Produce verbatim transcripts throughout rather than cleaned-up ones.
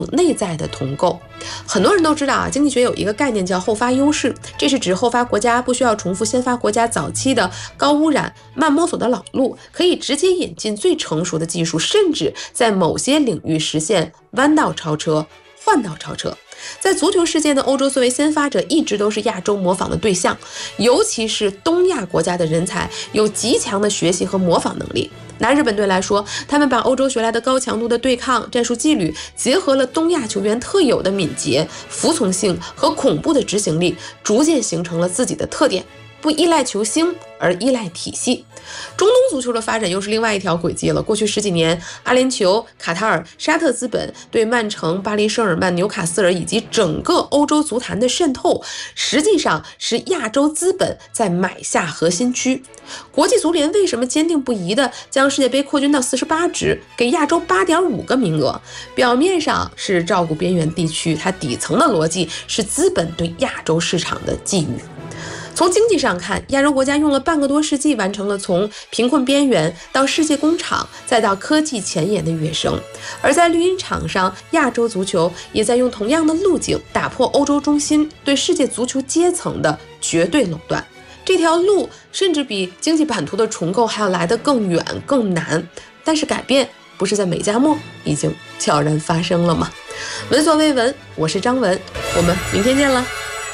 内在的同构。很多人都知道啊，经济学有一个概念叫后发优势，这是指后发国家不需要重复先发国家早期的高污染、慢摸索的老路，可以直接引进最成熟的技术，甚至在某些领域实现弯道超车、换道超车。在足球事件的欧洲作为先发者，一直都是亚洲模仿的对象，尤其是东亚国家的人才有极强的学习和模仿能力。拿日本队来说，他们把欧洲学来的高强度的对抗战术纪律，结合了东亚球员特有的敏捷、服从性和恐怖的执行力，逐渐形成了自己的特点。不依赖球星，而依赖体系。中东足球的发展又是另外一条轨迹了。过去十几年，阿联酋、卡塔尔、沙特资本对曼城、巴黎圣日耳曼、纽卡斯尔以及整个欧洲足坛的渗透，实际上是亚洲资本在买下核心区。国际足联为什么坚定不移地将世界杯扩军到四十八支，给亚洲 八点五个名额？表面上是照顾边缘地区，它底层的逻辑是资本对亚洲市场的觊觎。从经济上看，亚洲国家用了半个多世纪完成了从贫困边缘到世界工厂再到科技前沿的跃升，而在绿茵场上，亚洲足球也在用同样的路径打破欧洲中心对世界足球阶层的绝对垄断。这条路甚至比经济版图的重构还要来得更远更难，但是改变不是在美加墨已经悄然发生了吗？闻所未闻，我是张文，我们明天见了。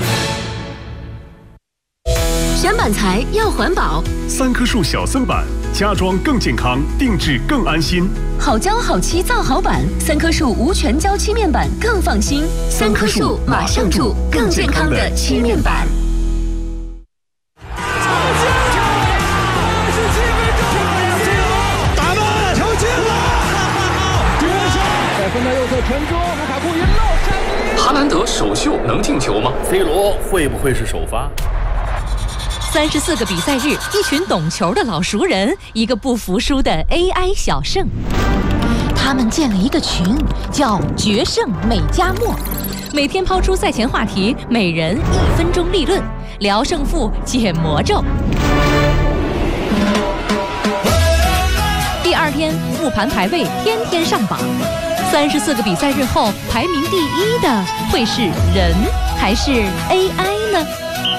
选板材要环保， 三棵树小色板，家装更健康，定制更安心。 好胶好漆造好板，三棵树无全胶漆面板更放心。三棵树马上住更健康的漆面板。 打门，球进了！绝杀！在分的右侧传中，卢卡库一漏山。 哈兰德首秀能进球吗 ？C 罗会不会是首发？ 三十四个比赛日，一群懂球的老熟人，一个不服输的 A I 小胜。他们建了一个群，叫“决胜美加墨”，每天抛出赛前话题，每人一分钟立论，聊胜负，解魔咒。第二天复盘排位，天天上榜。三十四个比赛日后，排名第一的会是人还是 A I 呢？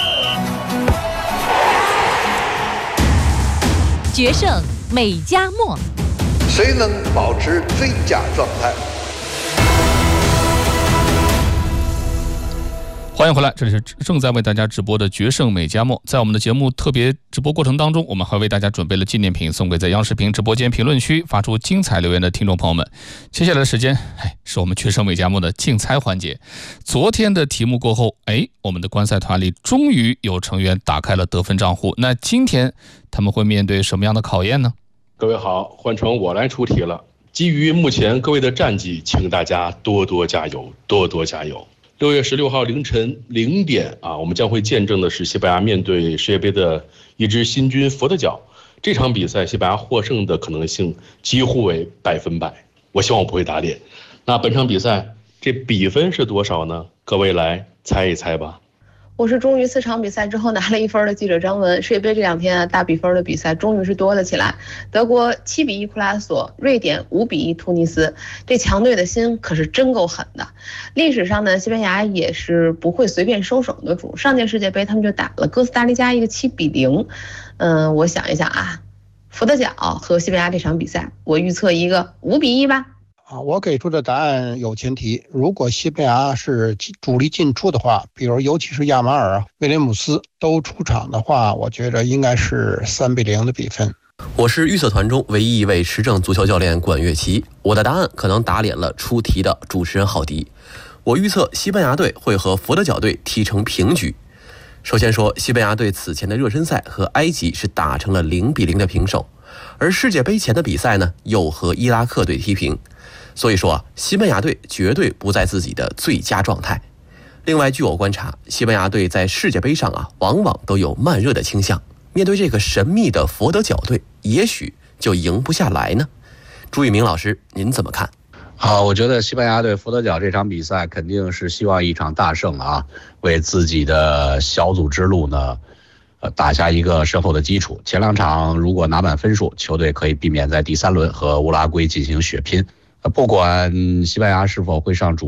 决胜美加墨， 谁能保持最佳状态？ 欢迎回来，这里是正在为大家直播的决胜美加墨。在我们的节目特别直播过程当中，我们还为大家准备了纪念品，送给在央视频直播间评论区发出精彩留言的听众朋友们。接下来的时间，哎，是我们决胜美加墨的竞猜环节。昨天的题目过后，哎，我们的观赛团里终于有成员打开了得分账户。那今天他们会面对什么样的考验呢？ 各位好，换成我来出题了。基于目前各位的战绩，请大家多多加油，多多加油。六月十六号凌晨零点啊，我们将会见证的是西班牙面对世界杯的一支新军佛得角。这场比赛，西班牙获胜的可能性几乎为百分百。我希望我不会打脸。那本场比赛这比分是多少呢？各位来猜一猜吧。 我是终于四场比赛之后拿了一分的记者张文。世界杯这两天啊，大比分的比赛终于是多了起来。德国七比一库拉索，瑞典五比一突尼斯，这强队的心可是真够狠的。历史上呢，西班牙也是不会随便收手的主。上届世界杯他们就打了哥斯达黎加一个七比零。嗯，我想一想啊，佛得角和西班牙这场比赛，我预测一个五比一吧。 啊，我给出的答案有前提，如果西班牙是主力进出的话，比如尤其是亚马尔、威廉姆斯都出场的话，我觉得应该是三比零的比分。 我是预测团中唯一一位持证足球教练管乐琪，我的答案可能打脸了出题的主持人郝迪。我预测西班牙队会和佛得角队踢成平局。首先说，西班牙队此前的热身赛和埃及是打成了零比零的平手，而世界杯前的比赛呢，又和伊拉克队踢平。所以说啊，西班牙队绝对不在自己的最佳状态。另外，据我观察，西班牙队在世界杯上啊，往往都有慢热的倾向。面对这个神秘的佛得角队，也许就赢不下来呢。朱一鸣老师，您怎么看？ 好，我觉得西班牙队佛得角这场比赛肯定是希望一场大胜啊，为自己的小组之路呢，呃，打下一个深厚的基础。前两场如果拿满分数，球队可以避免在第三轮和乌拉圭进行血拼。 不管西班牙是否会上主